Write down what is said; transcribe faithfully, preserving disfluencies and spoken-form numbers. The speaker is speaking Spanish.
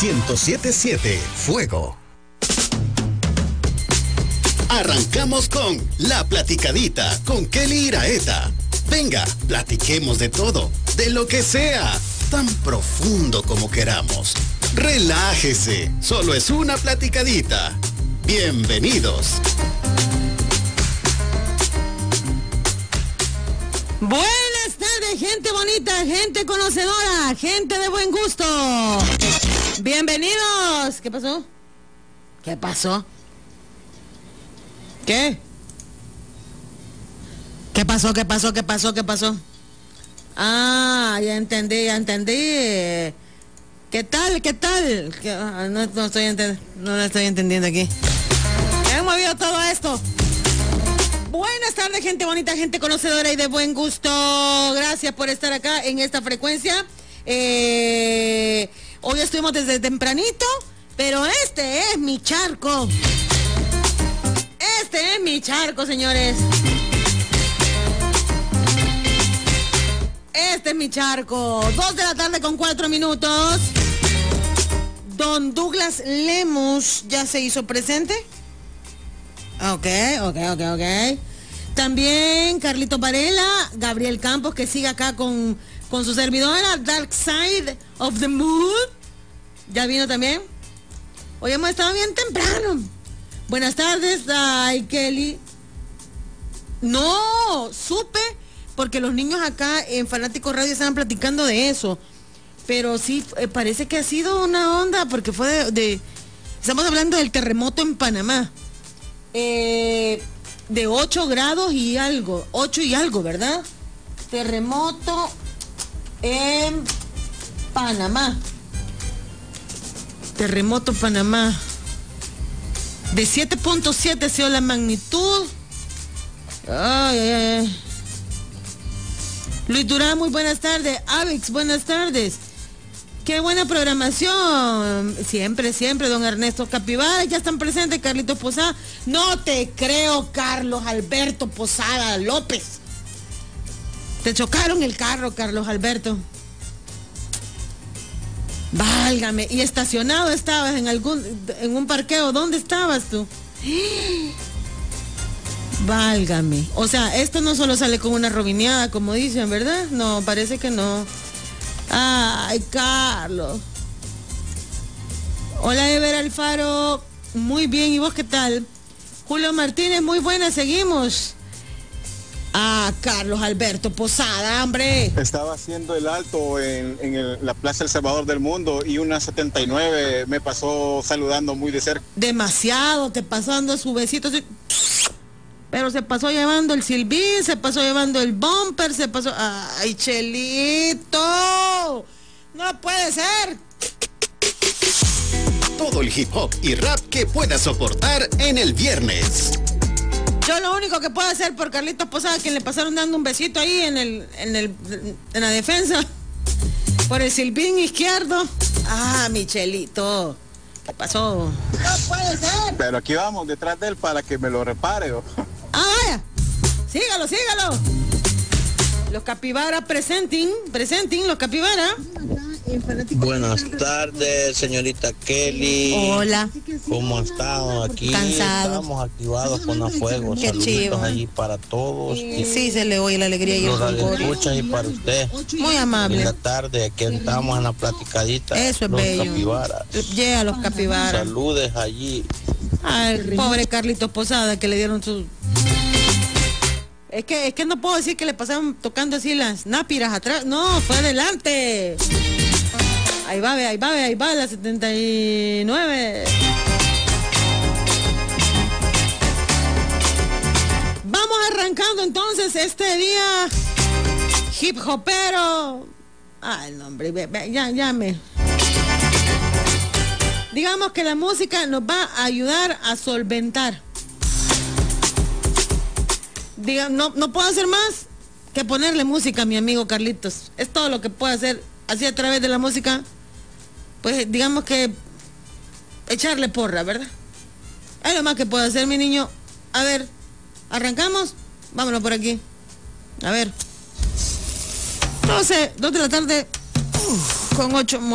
ciento siete punto siete, Fuego. Arrancamos con La Platicadita con Kelly Iraeta. Venga, platiquemos de todo, de lo que sea, tan profundo como queramos. Relájese, solo es una platicadita. Bienvenidos. Buenas tardes, gente bonita, gente conocedora, gente de buen gusto. Bienvenidos. ¿Qué pasó? ¿Qué pasó? ¿Qué? ¿Qué pasó? ¿Qué pasó? ¿Qué pasó? ¿Qué pasó? Ah, ya entendí, ya entendí. ¿Qué tal? ¿Qué tal? ¿Qué? Ah, no, no estoy enten- no lo estoy entendiendo aquí. ¿Qué han movido todo esto? Buenas tardes, gente bonita, gente conocedora y de buen gusto. Gracias por estar acá en esta frecuencia. Eh, hoy estuvimos desde tempranito, pero este es mi charco. Este es mi charco, señores. Este es mi charco. Dos de la tarde con cuatro minutos. Don Douglas Lemus ya se hizo presente. Ok, ok, ok, ok. También Carlito Varela, Gabriel Campos, que sigue acá con, con su servidora, Dark Side of the Moon. Ya vino también. Hoy hemos estado bien temprano. Buenas tardes, ay, Kelly. No, supe, porque los niños acá en Fanáticos Radio estaban platicando de eso. Pero sí, eh, parece que ha sido una onda, porque fue de, de... Estamos hablando del terremoto en Panamá. Eh, de ocho grados y algo, ocho y algo, ¿verdad? Terremoto en Panamá. Terremoto Panamá. De siete punto siete ha sido la magnitud. Ay, ay, ay. Luis Durán, muy buenas tardes. Alex, buenas tardes. Qué buena programación. Siempre, siempre, don Ernesto Capivara. Ya están presentes, Carlitos Posada. No te creo, Carlos Alberto Posada López. Te chocaron el carro, Carlos Alberto. Válgame. Y estacionado estabas en algún, en un parqueo. ¿Dónde estabas tú? Válgame. O sea, esto no solo sale con una robineada, como dicen, ¿verdad? No, parece que no. Ay, Carlos. Hola, Ever Alfaro. Muy bien, ¿y vos qué tal? Julio Martínez, muy buena, seguimos. Ah, Carlos Alberto Posada, hombre. Estaba haciendo el alto en, en el, la Plaza El Salvador del Mundo y una setenta y nueve me pasó saludando muy de cerca. Demasiado, te pasó dando su besito así. Pero se pasó llevando el silbín, se pasó llevando el bumper, se pasó... ¡Ay, Chelito! ¡No puede ser! Todo el hip hop y rap que puedas soportar en el viernes. Yo lo único que puedo hacer por Carlitos Posada, que le pasaron dando un besito ahí en el, en el, en la defensa, por el silbín izquierdo. ¡Ah, mi Chelito! ¿Qué pasó? ¡No puede ser! Pero aquí vamos, detrás de él para que me lo repare. ¡Ah, vaya! ¡Sígalo, sígalo! Los Capibara presenting, presenting, los Capibara. Buenas tardes, señorita Kelly. Hola. ¿Cómo han estado? Aquí Cansado. estamos activados con a fuego. Qué Saluditos chivo. allí para todos. Y Sí, se le oye la alegría y el los jolgorio. radioescuchas y para usted. Muy En amable. la tarde, aquí estamos en la platicadita. Eso es los bello. capibaras. Llega los Capibara. Saludes allí. Al pobre Carlitos Posada que le dieron su... Es que, es que no puedo decir que le pasaron tocando así las nápiras atrás. No, fue adelante. Ahí va, ve, ahí va, ve, ahí va la setenta y nueve. Vamos arrancando entonces este día hip hopero. Ay, no, hombre, ve, ve, ya, ya me... Digamos que la música nos va a ayudar a solventar. Diga, no, no puedo hacer más que ponerle música a mi amigo Carlitos. Es todo lo que puedo hacer así a través de la música. Pues digamos que echarle porra, ¿verdad? Es lo más que puedo hacer, mi niño. A ver, ¿arrancamos? Vámonos por aquí. A ver. doce, dos de la tarde, con ocho